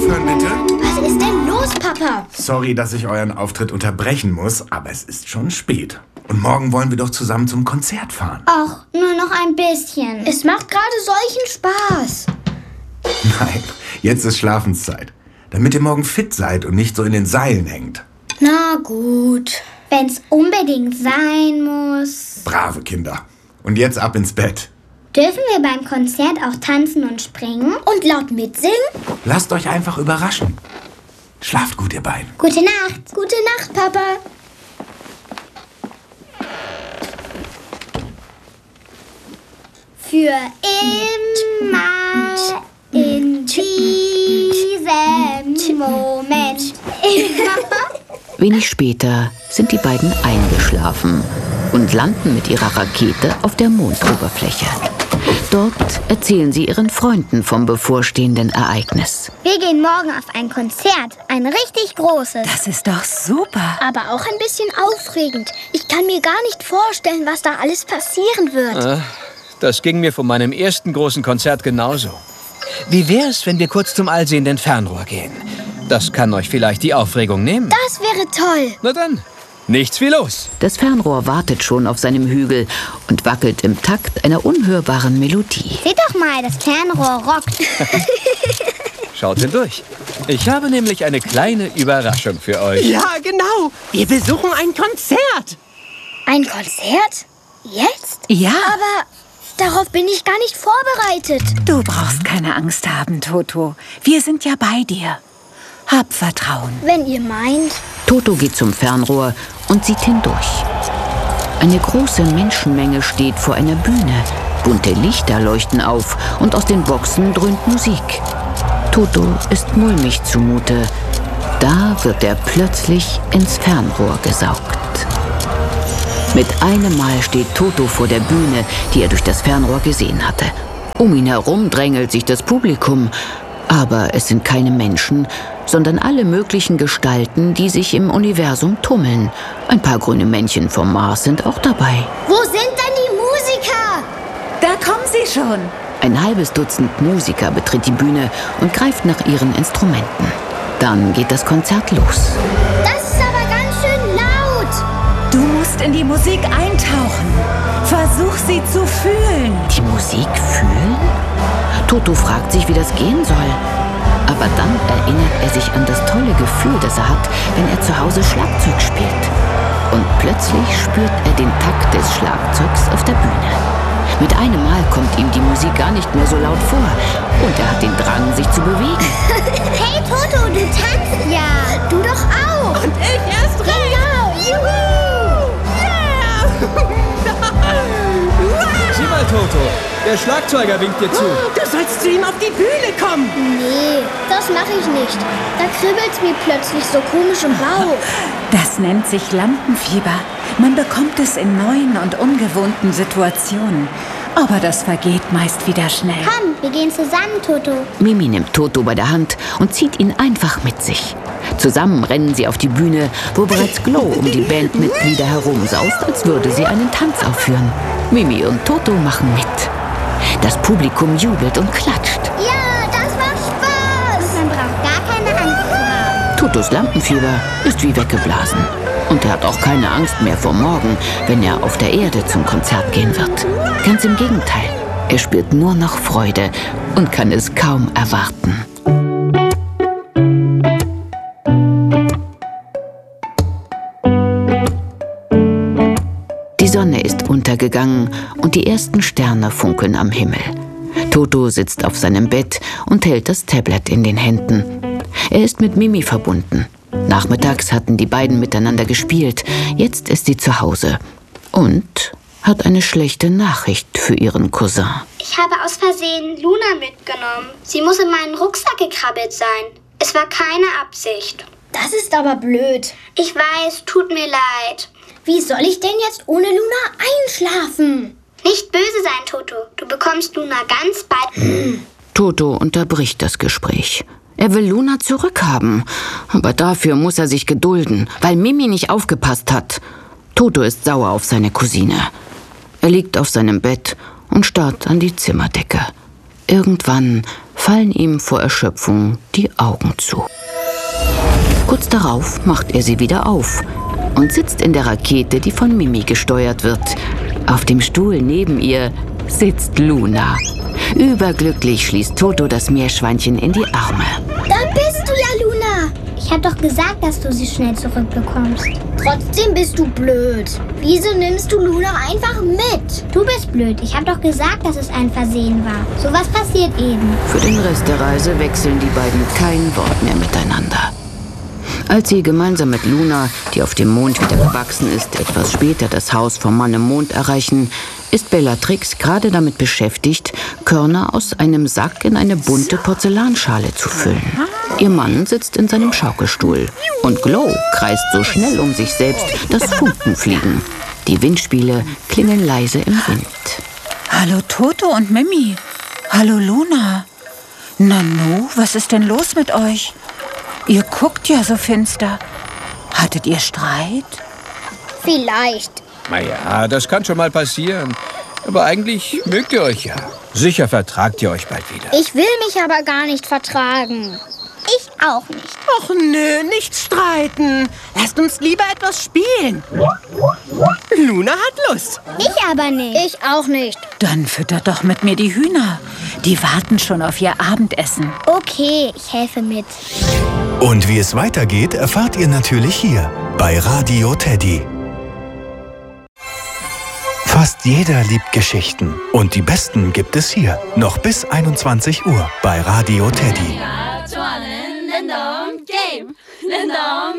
aufhören, bitte? Was ist denn los, Papa? Sorry, dass ich euren Auftritt unterbrechen muss, aber es ist schon spät. Und morgen wollen wir doch zusammen zum Konzert fahren. Ach, nur noch ein bisschen. Es macht gerade solchen Spaß. Nein, jetzt ist Schlafenszeit. Damit ihr morgen fit seid und nicht so in den Seilen hängt. Na gut. Wenn's unbedingt sein muss. Brave Kinder. Und jetzt ab ins Bett. Dürfen wir beim Konzert auch tanzen und springen? Und laut mitsingen? Lasst euch einfach überraschen. Schlaft gut, ihr beiden. Gute Nacht. Gute Nacht, Papa. Für immer in diesem Moment. Wenig später sind die beiden eingeschlafen und landen mit ihrer Rakete auf der Mondoberfläche. Dort erzählen sie ihren Freunden vom bevorstehenden Ereignis. Wir gehen morgen auf ein Konzert, ein richtig großes. Das ist doch super. Aber auch ein bisschen aufregend. Ich kann mir gar nicht vorstellen, was da alles passieren wird. Das ging mir von meinem ersten großen Konzert genauso. Wie wär's, wenn wir kurz zum allsehenden Fernrohr gehen? Das kann euch vielleicht die Aufregung nehmen. Das wäre toll. Na dann, nichts wie los. Das Fernrohr wartet schon auf seinem Hügel und wackelt im Takt einer unhörbaren Melodie. Seht doch mal, das Fernrohr rockt. Schaut hindurch. Ich habe nämlich eine kleine Überraschung für euch. Ja, genau. Wir besuchen ein Konzert. Ein Konzert? Jetzt? Ja. Aber darauf bin ich gar nicht vorbereitet. Du brauchst keine Angst haben, Toto. Wir sind ja bei dir. Hab Vertrauen. Wenn ihr meint. Toto geht zum Fernrohr und sieht hindurch. Eine große Menschenmenge steht vor einer Bühne. Bunte Lichter leuchten auf und aus den Boxen dröhnt Musik. Toto ist mulmig zumute. Da wird er plötzlich ins Fernrohr gesaugt. Mit einem Mal steht Toto vor der Bühne, die er durch das Fernrohr gesehen hatte. Um ihn herum drängelt sich das Publikum. Aber es sind keine Menschen, sondern alle möglichen Gestalten, die sich im Universum tummeln. Ein paar grüne Männchen vom Mars sind auch dabei. Wo sind denn die Musiker? Da kommen sie schon. Ein halbes Dutzend Musiker betritt die Bühne und greift nach ihren Instrumenten. Dann geht das Konzert los. Das ist aber ganz schön laut. Du musst in die Musik eintauchen. Versuch sie zu fühlen. Die Musik fühlen? Toto fragt sich, wie das gehen soll. Aber dann erinnert er sich an das tolle Gefühl, das er hat, wenn er zu Hause Schlagzeug spielt. Und plötzlich spürt er den Takt des Schlagzeugs auf der Bühne. Mit einem Mal kommt ihm die Musik gar nicht mehr so laut vor. Und er hat den Drang, sich zu bewegen. Hey Toto, du tanzt ja. Du doch auch. Und ich erst recht. Genau. Juhu. Sieh mal, Toto. Der Schlagzeuger winkt dir zu. Du sollst zu ihm auf die Bühne kommen. Nee, das mache ich nicht. Da kribbelt's mir plötzlich so komisch im Bauch. Das nennt sich Lampenfieber. Man bekommt es in neuen und ungewohnten Situationen. Aber das vergeht meist wieder schnell. Komm, wir gehen zusammen, Toto. Mimi nimmt Toto bei der Hand und zieht ihn einfach mit sich. Zusammen rennen sie auf die Bühne, wo bereits Glow um die Bandmitglieder herumsaust, als würde sie einen Tanz aufführen. Mimi und Toto machen mit. Das Publikum jubelt und klatscht. Ja, das macht Spaß. Man braucht gar keine Angst zu haben. Totos Lampenfieber ist wie weggeblasen. Und er hat auch keine Angst mehr vor morgen, wenn er auf der Erde zum Konzert gehen wird. Ganz im Gegenteil. Er spürt nur noch Freude und kann es kaum erwarten. Die Sonne ist untergegangen und die ersten Sterne funkeln am Himmel. Toto sitzt auf seinem Bett und hält das Tablet in den Händen. Er ist mit Mimi verbunden. Nachmittags hatten die beiden miteinander gespielt. Jetzt ist sie zu Hause und hat eine schlechte Nachricht für ihren Cousin. Ich habe aus Versehen Luna mitgenommen. Sie muss in meinen Rucksack gekrabbelt sein. Es war keine Absicht. Das ist aber blöd. Ich weiß, tut mir leid. Wie soll ich denn jetzt ohne Luna einschlafen? Nicht böse sein, Toto. Du bekommst Luna ganz bald. Toto unterbricht das Gespräch. Er will Luna zurückhaben, aber dafür muss er sich gedulden, weil Mimi nicht aufgepasst hat. Toto ist sauer auf seine Cousine. Er liegt auf seinem Bett und starrt an die Zimmerdecke. Irgendwann fallen ihm vor Erschöpfung die Augen zu. Kurz darauf macht er sie wieder auf und sitzt in der Rakete, die von Mimi gesteuert wird. Auf dem Stuhl neben ihr sitzt Luna. Überglücklich schließt Toto das Meerschweinchen in die Arme. Da bist du ja, Luna. Ich hab doch gesagt, dass du sie schnell zurückbekommst. Trotzdem bist du blöd. Wieso nimmst du Luna einfach mit? Du bist blöd. Ich hab doch gesagt, dass es ein Versehen war. Sowas passiert eben. Für den Rest der Reise wechseln die beiden kein Wort mehr miteinander. Als sie gemeinsam mit Luna, die auf dem Mond wieder gewachsen ist, etwas später das Haus vom Mann im Mond erreichen, ist Bellatrix gerade damit beschäftigt, Körner aus einem Sack in eine bunte Porzellanschale zu füllen. Ihr Mann sitzt in seinem Schaukelstuhl und Glow kreist so schnell um sich selbst, dass Funken fliegen. Die Windspiele klingeln leise im Wind. Hallo Toto und Mimi. Hallo Luna. Nanu, was ist denn los mit euch? Ihr guckt ja so finster. Hattet ihr Streit? Vielleicht. Naja, das kann schon mal passieren. Aber eigentlich mögt ihr euch ja. Sicher vertragt ihr euch bald wieder. Ich will mich aber gar nicht vertragen. Ich auch nicht. Och nö, nicht streiten. Lasst uns lieber etwas spielen. Luna hat Lust. Ich aber nicht. Ich auch nicht. Dann füttert doch mit mir die Hühner. Die warten schon auf ihr Abendessen. Okay, ich helfe mit. Und wie es weitergeht, erfahrt ihr natürlich hier bei Radio Teddy. Fast jeder liebt Geschichten. Und die besten gibt es hier. Noch bis 21 Uhr bei Radio Teddy.